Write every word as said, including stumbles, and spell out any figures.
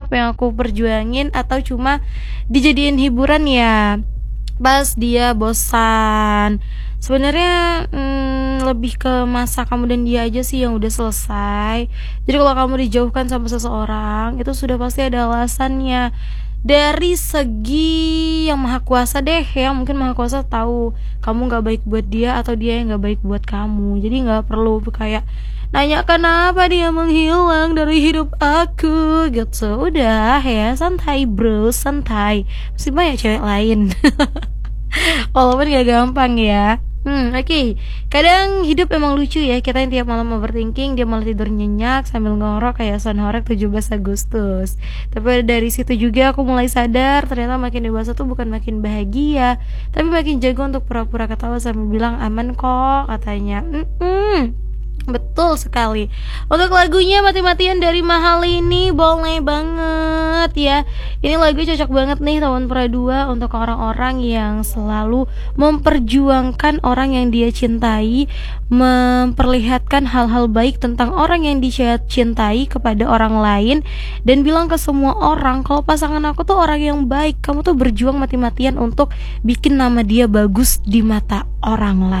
apa yang aku perjuangin atau cuma dijadiin hiburan ya pas dia bosan. Sebenarnya hmm, lebih ke masa kamu dan dia aja sih yang udah selesai. Jadi kalau kamu dijauhkan sama seseorang itu sudah pasti ada alasannya. Dari segi yang maha kuasa deh, ya mungkin maha kuasa tahu kamu nggak baik buat dia atau dia yang nggak baik buat kamu. Jadi nggak perlu kayak nanya kenapa dia menghilang dari hidup aku gitu. Udah ya, santai bro, santai. Masih banyak cewek lain. Walaupun gak gampang ya. Hmm, oke. Okay. Kadang hidup emang lucu ya. Kita yang tiap malam overthinking, dia malah tidur nyenyak sambil ngorok kayak Son Horek tujuh belas Agustus. Tapi dari situ juga aku mulai sadar ternyata makin dewasa tuh bukan makin bahagia, tapi makin jago untuk pura-pura ketawa sambil bilang aman kok katanya. Mm-mm. Betul sekali. Untuk lagunya mati-matian dari Mahal ini boleh banget ya. Ini lagu cocok banget nih tahun Pera dua untuk orang-orang yang selalu memperjuangkan orang yang dia cintai, memperlihatkan hal-hal baik tentang orang yang dia cintai kepada orang lain, dan bilang ke semua orang kalau pasangan aku tuh orang yang baik. Kamu tuh berjuang mati-matian untuk bikin nama dia bagus di mata orang lain.